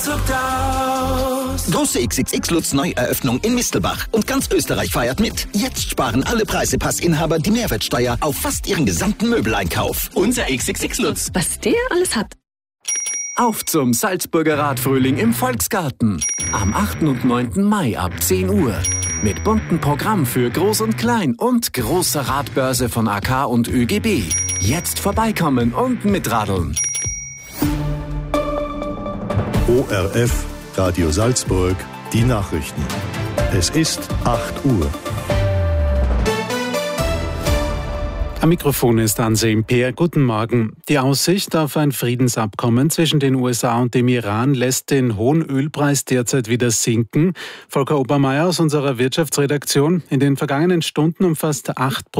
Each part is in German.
ausdruckt aus. Große XXX-Lutz-Neueröffnung in Mistelbach. Und ganz Österreich feiert mit. Jetzt sparen alle Preisepassinhaber die Mehrwertsteuer auf fast ihren gesamten Möbeleinkauf. Unser XXX-Lutz. Was der alles hat. Auf zum Salzburger Radfrühling im Volksgarten. Am 8. und 9. Mai ab 10 Uhr. Mit buntem Programm für Groß und Klein und großer Radbörse von AK und ÖGB. Jetzt vorbeikommen und mitradeln. ORF, Radio Salzburg, die Nachrichten. Es ist 8 Uhr. Am Mikrofon ist Ansem Peer. Guten Morgen. Die Aussicht auf ein Friedensabkommen zwischen den USA und dem Iran lässt den hohen Ölpreis derzeit wieder sinken. Volker Obermeier aus unserer Wirtschaftsredaktion. In den vergangenen Stunden um fast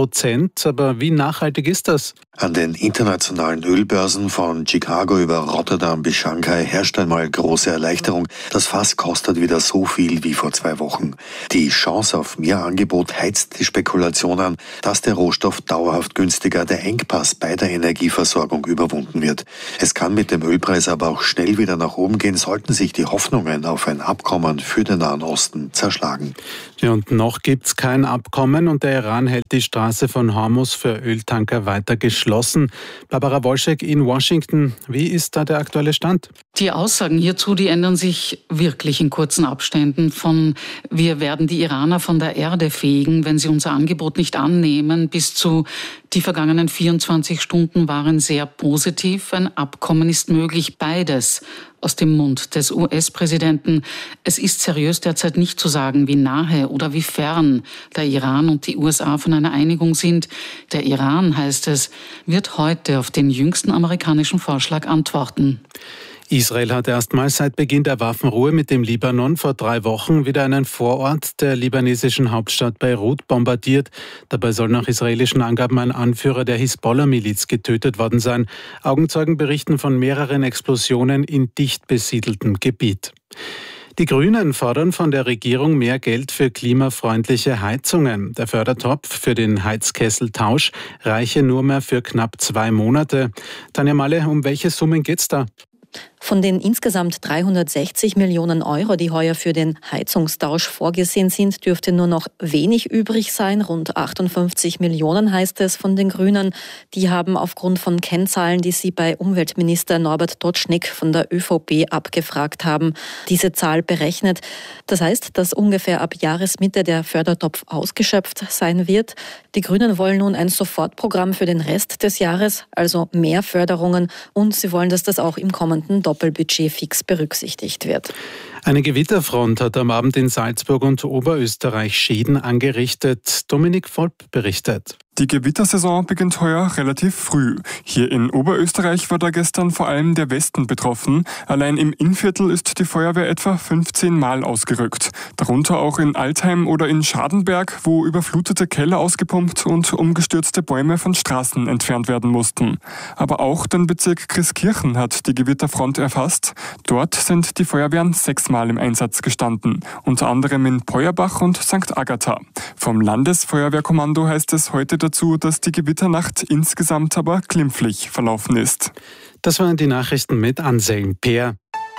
8%. Aber wie nachhaltig ist das? An den internationalen Ölbörsen von Chicago über Rotterdam bis Shanghai herrscht einmal große Erleichterung. Das Fass kostet wieder so viel wie vor 2 Wochen. Die Chance auf mehr Angebot heizt die Spekulation an, dass der Rohstoff dauerhaft günstiger, der Engpass bei der Energieversorgung überwunden wird. Es kann mit dem Ölpreis aber auch schnell wieder nach oben gehen, sollten sich die Hoffnungen auf ein Abkommen für den Nahen Osten zerschlagen. Ja, und noch gibt's kein Abkommen und der Iran hält die Straße von Hormuz für Öltanker weiter geschlossen. Barbara Wolschek in Washington, wie ist da der aktuelle Stand? Die Aussagen hierzu, die ändern sich wirklich in kurzen Abständen. Von wir werden die Iraner von der Erde fegen, wenn sie unser Angebot nicht annehmen, bis zu die vergangenen 24 Stunden waren sehr positiv. Ein Abkommen ist möglich, beides aus dem Mund des US-Präsidenten. Es ist seriös derzeit nicht zu sagen, wie nahe oder wie fern der Iran und die USA von einer Einigung sind. Der Iran, heißt es, wird heute auf den jüngsten amerikanischen Vorschlag antworten. Israel hat erstmals seit Beginn der Waffenruhe mit dem Libanon vor 3 Wochen wieder einen Vorort der libanesischen Hauptstadt Beirut bombardiert. Dabei soll nach israelischen Angaben ein Anführer der Hisbollah-Miliz getötet worden sein. Augenzeugen berichten von mehreren Explosionen in dicht besiedeltem Gebiet. Die Grünen fordern von der Regierung mehr Geld für klimafreundliche Heizungen. Der Fördertopf für den Heizkesseltausch reiche nur mehr für knapp 2 Monate. Tanja Malle, um welche Summen geht's da? Von den insgesamt 360 Millionen Euro, die heuer für den Heizungstausch vorgesehen sind, dürfte nur noch wenig übrig sein. Rund 58 Millionen heißt es von den Grünen. Die haben aufgrund von Kennzahlen, die sie bei Umweltminister Norbert Totschnig von der ÖVP abgefragt haben, diese Zahl berechnet. Das heißt, dass ungefähr ab Jahresmitte der Fördertopf ausgeschöpft sein wird. Die Grünen wollen nun ein Sofortprogramm für den Rest des Jahres, also mehr Förderungen, und sie wollen, dass das auch im kommenden Doppelbudget fix berücksichtigt wird. Eine Gewitterfront hat am Abend in Salzburg und Oberösterreich Schäden angerichtet. Dominik Volp berichtet. Die Gewittersaison beginnt heuer relativ früh. Hier in Oberösterreich war da gestern vor allem der Westen betroffen. Allein im Innviertel ist die Feuerwehr etwa 15 Mal ausgerückt. Darunter auch in Altheim oder in Schadenberg, wo überflutete Keller ausgepumpt und umgestürzte Bäume von Straßen entfernt werden mussten. Aber auch den Bezirk Christkirchen hat die Gewitterfront erfasst. Dort sind die Feuerwehren 6 Mal im Einsatz gestanden. Unter anderem in Peuerbach und St. Agatha. Vom Landesfeuerwehrkommando heißt es heute dazu, dass die Gewitternacht insgesamt aber glimpflich verlaufen ist. Das waren die Nachrichten mit Anselm Peer.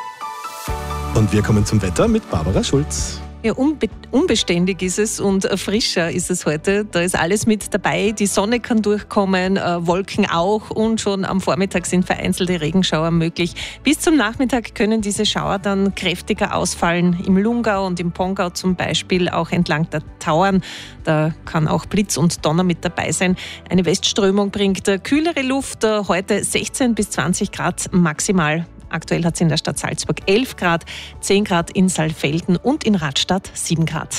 Und wir kommen zum Wetter mit Barbara Schulz. Ja, unbeständig ist es und frischer ist es heute. Da ist alles mit dabei. Die Sonne kann durchkommen, Wolken auch, und schon am Vormittag sind vereinzelte Regenschauer möglich. Bis zum Nachmittag können diese Schauer dann kräftiger ausfallen. Im Lungau und im Pongau zum Beispiel, auch entlang der Tauern. Da kann auch Blitz und Donner mit dabei sein. Eine Westströmung bringt kühlere Luft, heute 16 bis 20 Grad maximal. Aktuell hat es in der Stadt Salzburg 11 Grad, 10 Grad in Saalfelden und in Radstadt 7 Grad.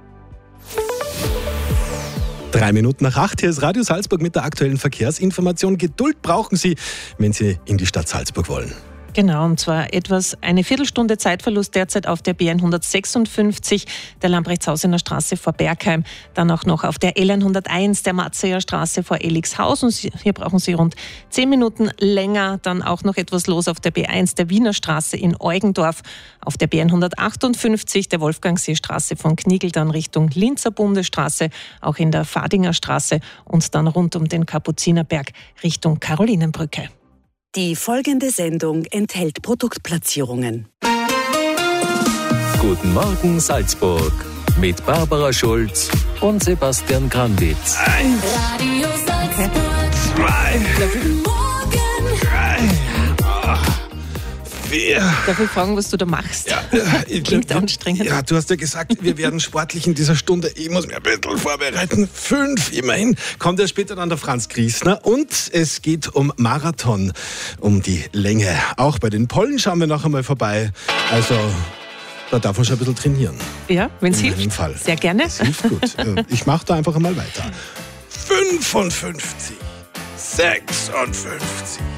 3 Minuten nach 8, hier ist Radio Salzburg mit der aktuellen Verkehrsinformation. Geduld brauchen Sie, wenn Sie in die Stadt Salzburg wollen. Genau, und zwar eine Viertelstunde Zeitverlust derzeit auf der B156, der Lamprechtshausener Straße vor Bergheim, dann auch noch auf der L101, der Matzeyer Straße vor Elixhausen. Hier brauchen Sie rund 10 Minuten länger. Dann auch noch etwas los auf der B1, der Wiener Straße in Eugendorf, auf der B158, der Wolfgangseestraße von Knigl, dann Richtung Linzer Bundesstraße, auch in der Fadinger Straße und dann rund um den Kapuzinerberg Richtung Karolinenbrücke. Die folgende Sendung enthält Produktplatzierungen. Guten Morgen Salzburg mit Barbara Schulz und Sebastian Granditz. Radio Salzburg. 2. Morgen. 3. 4. Darf ich fragen, was du da machst? Ja, Klingt anstrengend. Ja, du hast ja gesagt, wir werden sportlich in dieser Stunde. Ich muss mir ein bisschen vorbereiten. 5 immerhin. Kommt ja später dann der Franz Griesner. Und es geht um Marathon, um die Länge. Auch bei den Pollen schauen wir noch einmal vorbei. Also, da darf man schon ein bisschen trainieren. Ja, wenn es hilft. Fall. Sehr gerne. Das hilft gut. Ich mache da einfach einmal weiter. 55. 56.